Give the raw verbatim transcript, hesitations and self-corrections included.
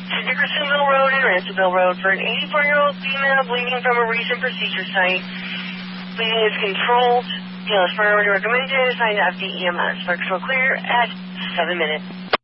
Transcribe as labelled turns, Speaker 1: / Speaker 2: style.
Speaker 1: to Dickersonville Road and Ransomville Road for an eighty-four-year-old female bleeding from a recent procedure site. Bleeding is controlled. P L S priority recommended. Assigned to F D E M S. For control clear at seven minutes.